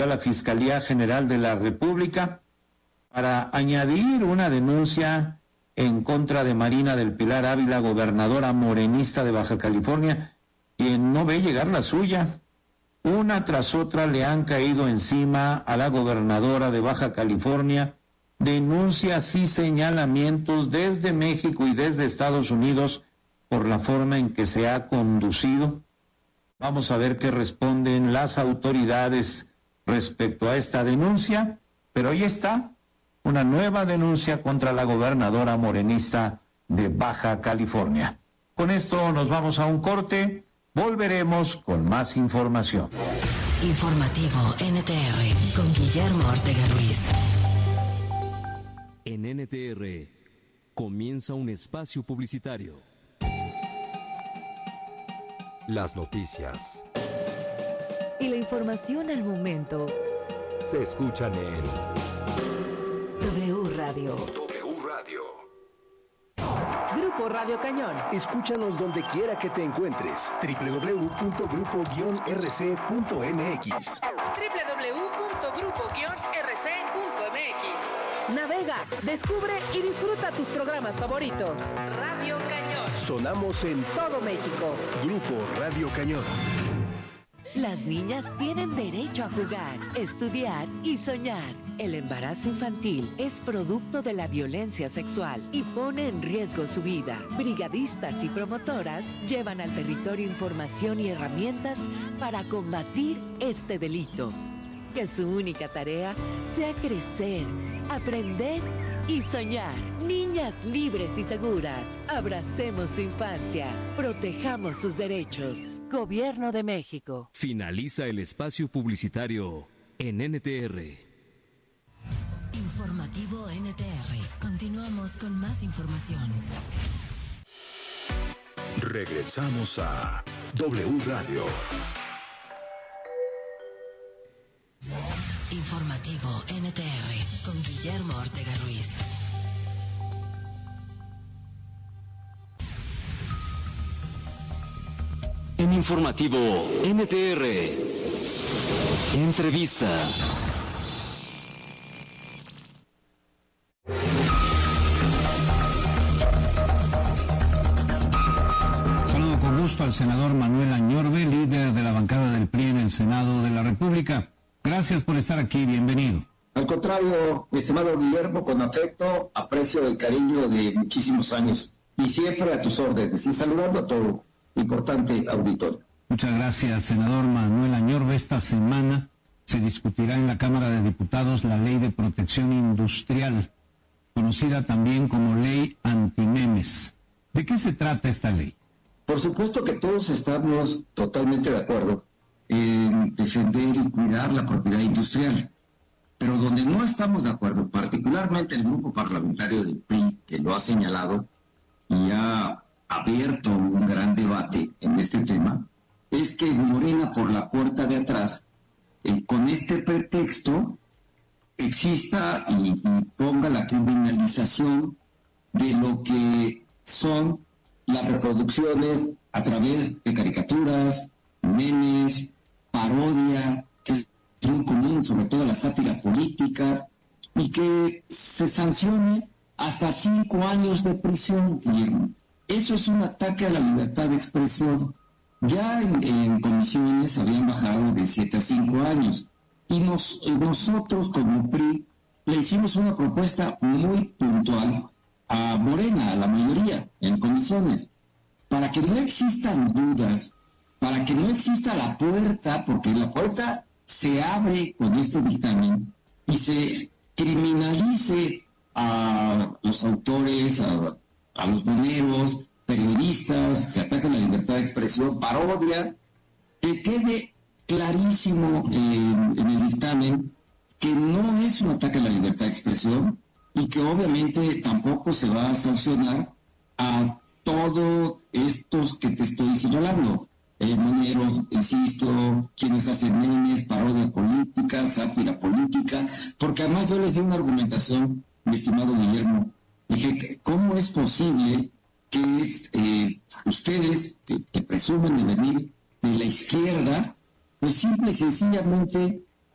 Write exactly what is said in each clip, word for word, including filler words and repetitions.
a la Fiscalía General de la República para añadir una denuncia en contra de Marina del Pilar Ávila, gobernadora morenista de Baja California, quien no ve llegar la suya. Una tras otra le han caído encima a la gobernadora de Baja California denuncias y señalamientos desde México y desde Estados Unidos por la forma en que se ha conducido. Vamos a ver qué responden las autoridades respecto a esta denuncia, pero ahí está, una nueva denuncia contra la gobernadora morenista de Baja California. Con esto nos vamos a un corte, volveremos con más información. Informativo N T R con Guillermo Ortega Ruiz. En N T R comienza un espacio publicitario. Las noticias y la información al momento se escuchan en W Radio. W Radio. Grupo Radio Cañón. Escúchanos donde quiera que te encuentres. doble u doble u doble u punto grupo guion r c punto m x. doble u doble u doble u punto grupo guion r c punto m x. Navega, descubre y disfruta tus programas favoritos. Radio Cañón. Sonamos en todo México. Grupo Radio Cañón. Las niñas tienen derecho a jugar, estudiar y soñar. El embarazo infantil es producto de la violencia sexual y pone en riesgo su vida. Brigadistas y promotoras llevan al territorio información y herramientas para combatir este delito. Que su única tarea sea crecer, aprender y soñar. Niñas libres y seguras. Abracemos su infancia. Protejamos sus derechos. Gobierno de México. Finaliza el espacio publicitario en N T R. Informativo N T R. Continuamos con más información. Regresamos a W Radio. Informativo N T R con Guillermo Ortega Ruiz. En Informativo N T R. Entrevista. Saludo con gusto al senador Manuel Añorbe, líder de la bancada del P R I en el Senado de la República. Gracias por estar aquí, bienvenido. Al contrario, mi estimado Guillermo, con afecto, aprecio el cariño de muchísimos años y siempre a tus órdenes y saludando a tu importante auditorio. Muchas gracias, senador Manuel Añorbe. Esta semana se discutirá en la Cámara de Diputados la Ley de Protección Industrial, conocida también como Ley Antimemes. ¿De qué se trata esta ley? Por supuesto que todos estamos totalmente de acuerdo en defender y cuidar la propiedad industrial. Pero donde no estamos de acuerdo, particularmente el grupo parlamentario del P R I, que lo ha señalado y ha abierto un gran debate en este tema, es que Morena por la puerta de atrás, eh, con este pretexto, exista y, y ponga la criminalización de lo que son las reproducciones a través de caricaturas, memes, parodia, que es muy común, sobre todo la sátira política, y que se sancione hasta cinco años de prisión, Guillermo. Eso es un ataque a la libertad de expresión. Ya en, en comisiones habían bajado de siete a cinco años, y nos, nosotros como P R I le hicimos una propuesta muy puntual a Morena, a la mayoría, en comisiones, para que no existan dudas, para que no exista la puerta, porque la puerta se abre con este dictamen y se criminalice a los autores, a, a los boneros, periodistas, se ataca la libertad de expresión, parodia, que quede clarísimo eh, en el dictamen que no es un ataque a la libertad de expresión y que obviamente tampoco se va a sancionar a todos estos que te estoy señalando. Eh, moneros, insisto, quienes hacen memes, parodia política, sátira política, porque además yo les di una argumentación, mi estimado Guillermo, dije, ¿cómo es posible que eh, ustedes, que, que presumen de venir de la izquierda, pues simple y sencillamente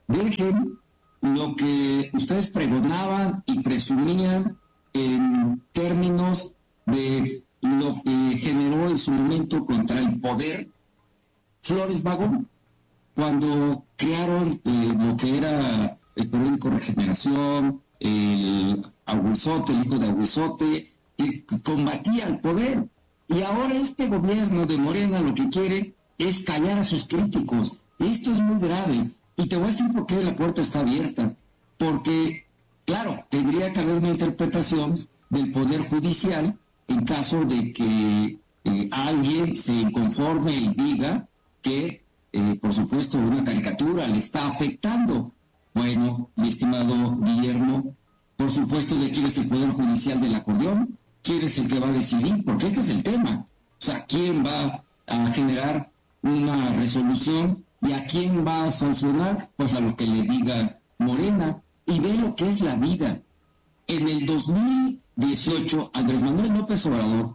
dejen lo que ustedes pregonaban y presumían en términos de lo que generó en su momento contra el poder Flores Magón, cuando crearon eh, lo que era el periódico Regeneración, el Aguizote, el hijo de Aguizote, que combatía al poder. Y ahora este gobierno de Morena lo que quiere es callar a sus críticos. Esto es muy grave. Y te voy a decir por qué la puerta está abierta. Porque, claro, tendría que haber una interpretación del Poder Judicial en caso de que eh, alguien se inconforme y diga que, eh, por supuesto, una caricatura le está afectando. Bueno, mi estimado Guillermo, por supuesto, ¿de quién es el Poder Judicial del acordeón? ¿Quién es el que va a decidir? Porque este es el tema. O sea, ¿quién va a generar una resolución y a quién va a sancionar? Pues a lo que le diga Morena. Y ve lo que es la vida. En el dos mil dieciocho, Andrés Manuel López Obrador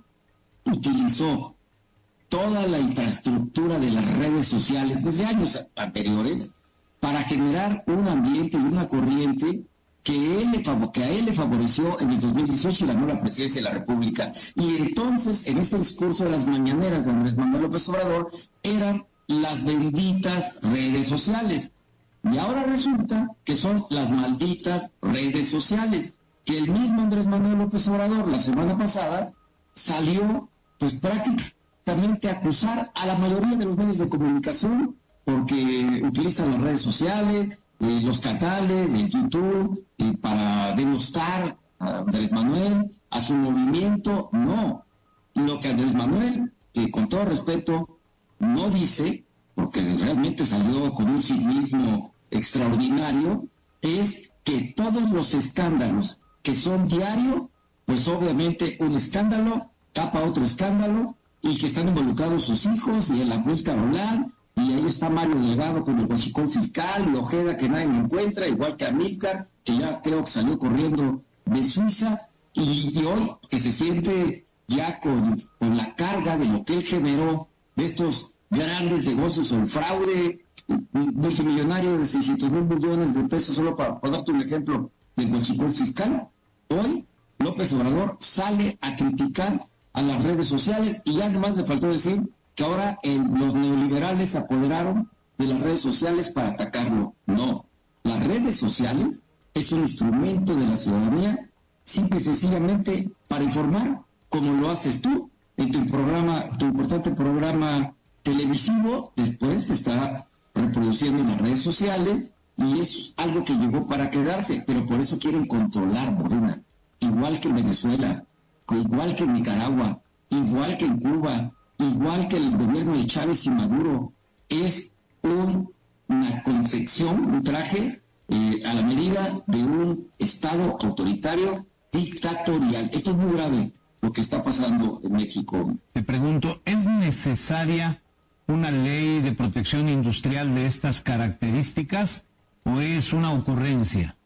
utilizó toda la infraestructura de las redes sociales desde años anteriores para generar un ambiente y una corriente que, él le, que a él le favoreció en el dos mil dieciocho y ganó la presidencia de la República. Y entonces, en ese discurso de las mañaneras de Andrés Manuel López Obrador, eran las benditas redes sociales. Y ahora resulta que son las malditas redes sociales, que el mismo Andrés Manuel López Obrador la semana pasada salió pues prácticamente a acusar a la mayoría de los medios de comunicación porque utilizan las redes sociales, eh, los canales de YouTube eh, para denostar a Andrés Manuel, a su movimiento. No, lo que Andrés Manuel, que con todo respeto, no dice, porque realmente salió con un cinismo extraordinario, es que todos los escándalos que son diario, pues obviamente un escándalo tapa otro escándalo, y que están involucrados sus hijos, y el Amílcar Rolán, y ahí está Mario Delgado con el huachicol fiscal, y Ojeda que nadie lo encuentra, igual que Amílcar, que ya creo que salió corriendo de Suiza, y, y hoy que se siente ya con, con la carga de lo que él generó, de estos grandes negocios o el fraude multimillonario de seiscientos mil millones de pesos, solo para ponerte un ejemplo del huachicol fiscal. Hoy López Obrador sale a criticar a las redes sociales y ya nomás le faltó decir que ahora eh, los neoliberales se apoderaron de las redes sociales para atacarlo. No, las redes sociales es un instrumento de la ciudadanía simple y sencillamente para informar, como lo haces tú en tu programa, tu importante programa televisivo. Después te está reproduciendo en las redes sociales y es algo que llegó para quedarse, pero por eso quieren controlar Morena, igual que en Venezuela, igual que en Nicaragua, igual que en Cuba, igual que el gobierno de Chávez y Maduro. Es un, una confección, un traje eh, a la medida de un Estado autoritario dictatorial. Esto es muy grave lo que está pasando en México. Te pregunto, ¿es necesaria una ley de protección industrial de estas características o es una ocurrencia?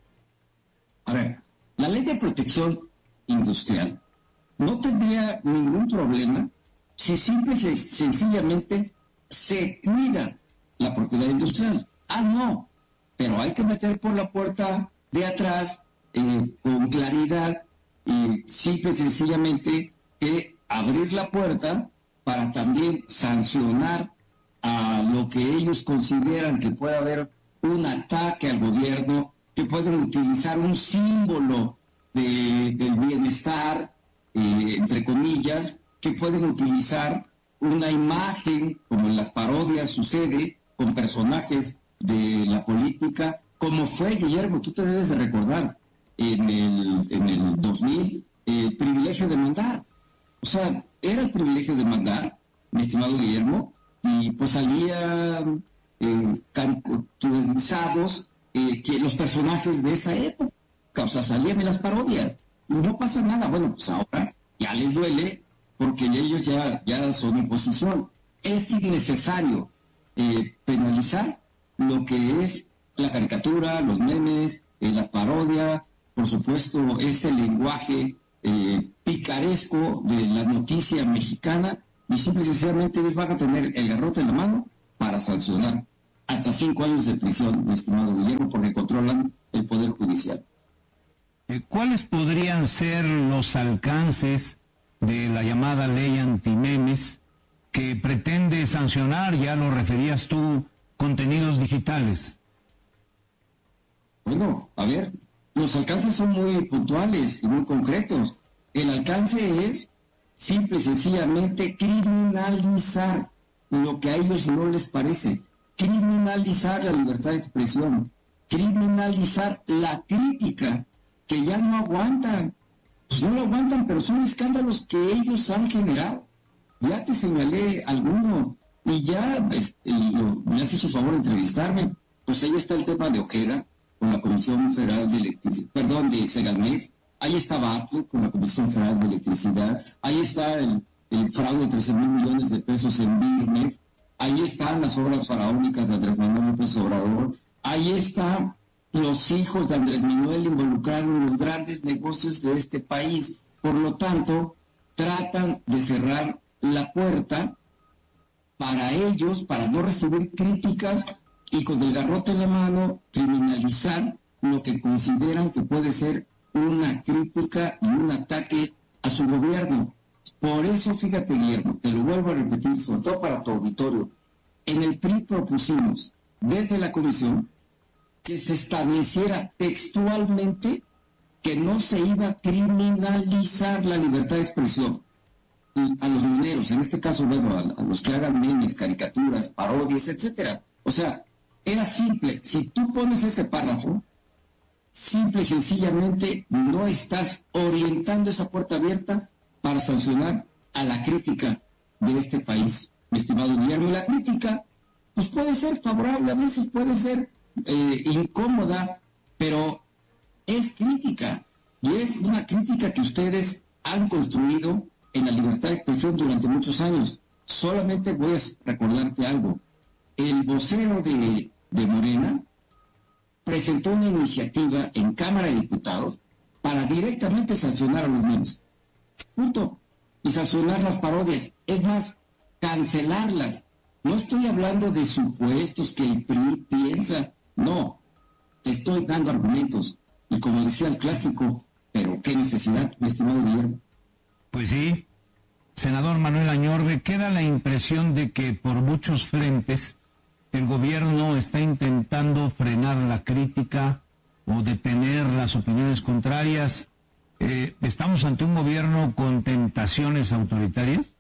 A ver, la ley de protección industrial no tendría ningún problema si simple y sencillamente se cuida la propiedad industrial. Ah, no, pero hay que meter por la puerta de atrás eh, con claridad y simple y sencillamente que abrir la puerta para también sancionar a lo que ellos consideran que puede haber un ataque al gobierno, que pueden utilizar un símbolo de, del bienestar, eh, entre comillas, que pueden utilizar una imagen, como en las parodias sucede, con personajes de la política, como fue, Guillermo, tú te debes de recordar, en el, en el dos mil, el privilegio de mandar. O sea, era el privilegio de mandar, mi estimado Guillermo, y pues salían eh, caricaturizados eh, que los personajes de esa época, o sea, salían en las parodias, y no pasa nada. Bueno, pues ahora ya les duele, porque ellos ya, ya son oposición. Es innecesario eh, penalizar lo que es la caricatura, los memes, eh, la parodia, por supuesto, ese lenguaje eh, picaresco de la noticia mexicana, y simple y sencillamente ellos van a tener el garrote en la mano para sancionar. hasta cinco años de prisión, mi estimado Guillermo, porque controlan el Poder Judicial. ¿Cuáles podrían ser los alcances de la llamada ley antimemes que pretende sancionar, ya lo referías tú, contenidos digitales? Bueno, a ver, los alcances son muy puntuales y muy concretos. El alcance es simple y sencillamente criminalizar lo que a ellos no les parece, criminalizar la libertad de expresión, criminalizar la crítica, que ya no aguantan. Pues no lo aguantan, pero son escándalos que ellos han generado. Ya te señalé alguno y ya este, lo, me has hecho favor de entrevistarme. Pues ahí está el tema de Ojeda con la Comisión Federal de Electricidad, perdón, de Segalmex. Ahí está Bartlett con la Comisión Federal de Electricidad. Ahí está el, el fraude de trece mil millones de pesos en Birmex. Ahí están las obras faraónicas de Andrés Manuel López Obrador. Ahí están los hijos de Andrés Manuel involucrados en los grandes negocios de este país. Por lo tanto, tratan de cerrar la puerta para ellos, para no recibir críticas y con el garrote en la mano criminalizar lo que consideran que puede ser una crítica y un ataque a su gobierno. Por eso, fíjate, Guillermo, te lo vuelvo a repetir, sobre todo para tu auditorio, en el P R I propusimos desde la comisión que se estableciera textualmente que no se iba a criminalizar la libertad de expresión y a los mineros, en este caso, bueno, a, a los que hagan memes, caricaturas, parodias, etcétera. O sea, era simple. Si tú pones ese párrafo, simple y sencillamente no estás orientando esa puerta abierta para sancionar a la crítica de este país, mi estimado Guillermo. La crítica, pues puede ser favorable, a veces puede ser eh, incómoda, pero es crítica, y es una crítica que ustedes han construido en la libertad de expresión durante muchos años. Solamente voy a recordarte algo. El vocero de, de Morena presentó una iniciativa en Cámara de Diputados para directamente sancionar a los memes. Punto. Y sancionar las parodias. Es más, cancelarlas. No estoy hablando de supuestos que el P R I piensa. No. Te estoy dando argumentos. Y como decía el clásico, pero qué necesidad, mi estimado Guillermo. Pues sí. Senador Manuel Añorbe, queda la impresión de que por muchos frentes el gobierno está intentando frenar la crítica o detener las opiniones contrarias. Eh, ¿Estamos ante un gobierno con tentaciones autoritarias?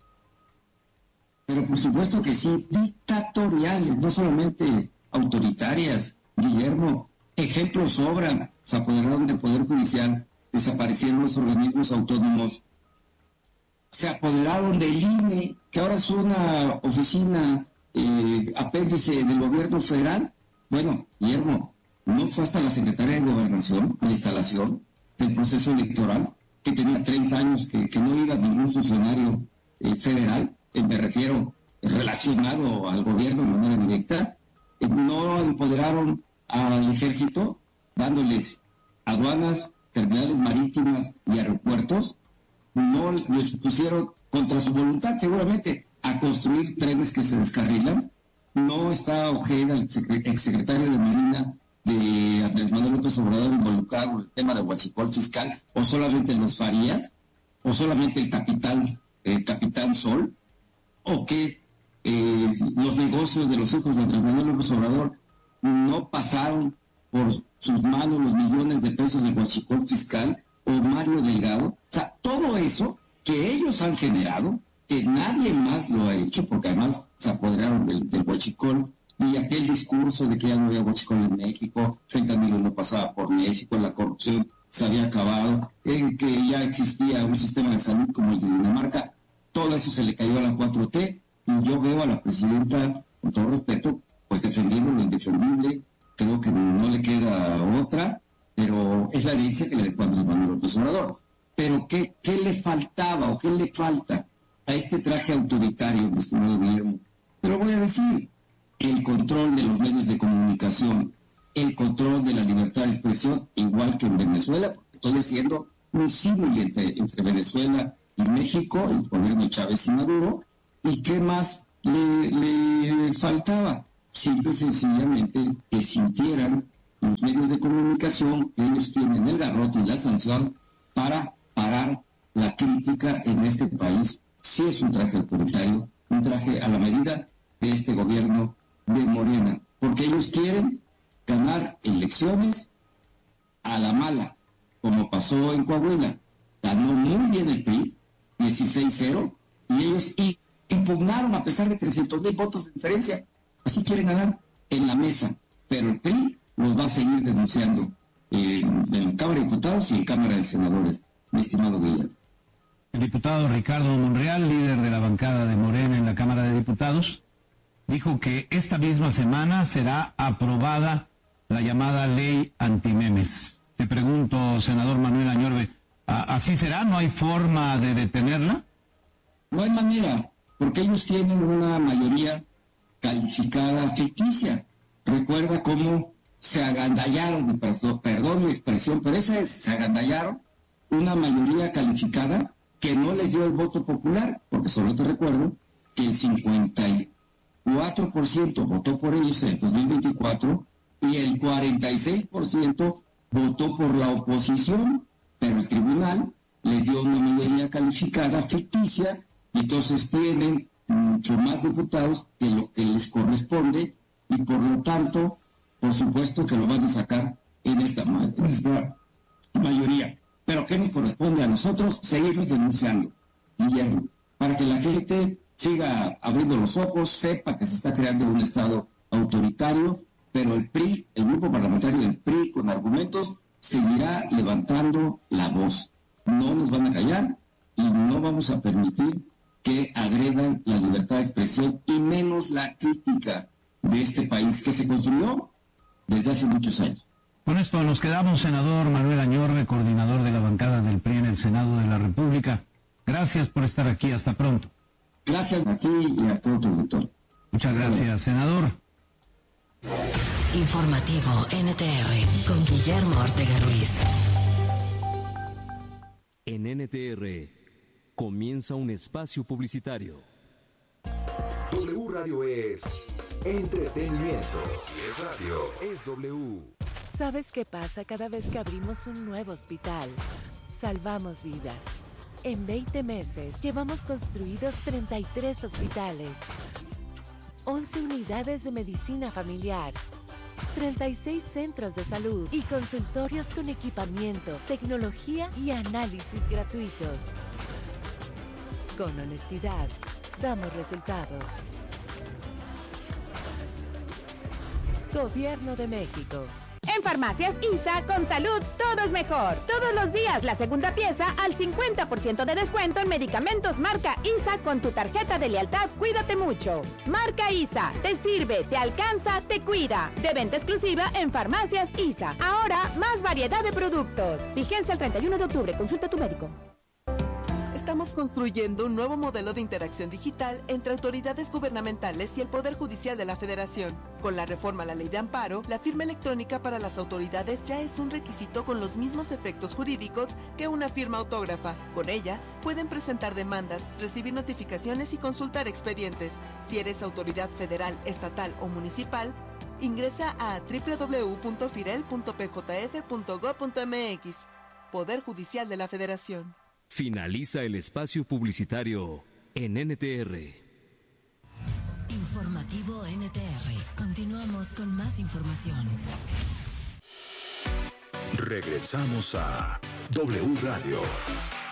Pero por supuesto que sí, dictatoriales, no solamente autoritarias, Guillermo. Ejemplos sobran. Se apoderaron del Poder Judicial, desaparecieron los organismos autónomos, se apoderaron del I N E, que ahora es una oficina eh, apéndice del gobierno federal. Bueno, Guillermo, no fue hasta la Secretaría de Gobernación, la instalación del proceso electoral, que tenía treinta años, que, que no iba ningún funcionario eh, federal, eh, me refiero relacionado al gobierno de manera directa. Eh, no empoderaron al ejército, dándoles aduanas, terminales marítimas y aeropuertos. No les pusieron, contra su voluntad seguramente, a construir trenes que se descarrilan. No está Ojeda, el exsecretario de Marina de Andrés Manuel López Obrador, involucrado en el tema de huachicol fiscal, o solamente los Farías, o solamente el capital, el Capitán Sol, o que eh, los negocios de los hijos de Andrés Manuel López Obrador no pasaron por sus manos los millones de pesos de huachicol fiscal, o Mario Delgado. O sea, todo eso que ellos han generado, que nadie más lo ha hecho, porque además se apoderaron del, del huachicol, y aquel discurso de que ya no había huachicol en México, fentanilo no pasaba por México, la corrupción se había acabado, eh, que ya existía un sistema de salud como el de Dinamarca, todo eso se le cayó a la cuatro T, y yo veo a la presidenta, con todo respeto, pues defendiendo lo indefendible. Creo que no le queda otra, pero es la herencia que le dejó Andrés Manuel López Obrador. Pero ¿qué, qué le faltaba o qué le falta a este traje autoritario, mi estimado Guillermo? Pero voy a decir, el control de los medios de comunicación, el control de la libertad de expresión, igual que en Venezuela, porque estoy haciendo un símil entre, entre Venezuela y México, el gobierno de Chávez y Maduro. ¿Y qué más le, le faltaba? simple y sencillamente que sintieran los medios de comunicación que ellos tienen el garrote y la sanción para parar la crítica en este país. Sí es un traje autoritario, un traje a la medida de este gobierno de Morena, porque ellos quieren ganar elecciones a la mala, como pasó en Coahuila. Ganó muy bien el P R I, dieciséis cero, y ellos impugnaron a pesar de trescientos mil votos de diferencia. Así quieren ganar en la mesa, pero el P R I los va a seguir denunciando en, en Cámara de Diputados y en Cámara de Senadores, mi estimado Guillermo. El diputado Ricardo Monreal, líder de la bancada de Morena en la Cámara de Diputados, dijo que esta misma semana será aprobada la llamada ley antimemes. Te pregunto, senador Manuel Añorbe, ¿así será? ¿No hay forma de detenerla? No hay manera, porque ellos tienen una mayoría calificada ficticia. Recuerda cómo se agandallaron, perdón mi expresión, pero esa es, se agandallaron una mayoría calificada que no les dio el voto popular, porque solo te recuerdo que el cincuenta y cuatro por ciento votó por ellos en el dos mil veinticuatro y el cuarenta y seis por ciento votó por la oposición, pero el tribunal les dio una mayoría calificada ficticia y entonces tienen mucho más diputados que lo que les corresponde y por lo tanto, por supuesto que lo van a sacar en esta, en esta mayoría. Pero ¿qué nos corresponde a nosotros? Seguirlos denunciando, Guillermo, para que la gente siga abriendo los ojos, sepa que se está creando un Estado autoritario, pero el P R I, el grupo parlamentario del P R I, con argumentos, seguirá levantando la voz. No nos van a callar y no vamos a permitir que agredan la libertad de expresión y menos la crítica de este país que se construyó desde hace muchos años. Con esto nos quedamos, senador Manuel Añorbe, coordinador de la bancada del P R I en el Senado de la República. Gracias por estar aquí, hasta pronto. Gracias a ti y a todo tu auditorio. Muchas gracias, senador. Informativo N T R con Guillermo Ortega Ruiz. En N T R comienza un espacio publicitario. W Radio es entretenimiento. Si es radio, es W. ¿Sabes qué pasa cada vez que abrimos un nuevo hospital? Salvamos vidas. En veinte meses llevamos construidos treinta y tres hospitales, once unidades de medicina familiar, treinta y seis centros de salud y consultorios con equipamiento, tecnología y análisis gratuitos. Con honestidad, damos resultados. Gobierno de México. En Farmacias I S A, con salud, todo es mejor. Todos los días, la segunda pieza al cincuenta por ciento de descuento en medicamentos marca I S A con tu tarjeta de lealtad Cuídate Mucho. Marca I S A, te sirve, te alcanza, te cuida. De venta exclusiva en Farmacias I S A. Ahora, más variedad de productos. Vigencia el treinta y uno de octubre. Consulta a tu médico. Estamos construyendo un nuevo modelo de interacción digital entre autoridades gubernamentales y el Poder Judicial de la Federación. Con la reforma a la Ley de Amparo, la firma electrónica para las autoridades ya es un requisito con los mismos efectos jurídicos que una firma autógrafa. Con ella, pueden presentar demandas, recibir notificaciones y consultar expedientes. Si eres autoridad federal, estatal o municipal, ingresa a doble u doble u doble u punto firel punto p j f punto gob punto m x. Poder Judicial de la Federación. Finaliza el espacio publicitario en N T R. Informativo N T R. Continuamos con más información. Regresamos a W Radio.